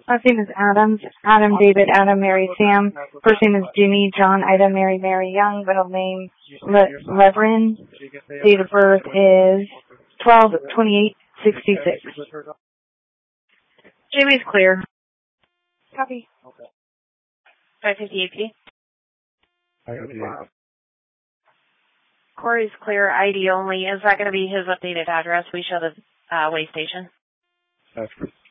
Last name is Adams. Adam, David, Adam, Mary, Sam. First name is Jimmy, John, Ida, Mary, Mary Young. Middle name, Levrin. Date of birth is 12/28/66. Jimmy's clear. Copy. 558P. I Corey's clear, ID only. Is that going to be his updated address? We show the way station. That's